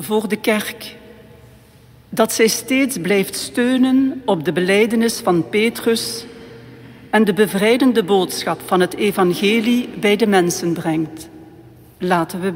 voor de kerk, dat zij steeds blijft steunen op de belijdenis van Petrus en de bevrijdende boodschap van het evangelie bij de mensen brengt. Laten we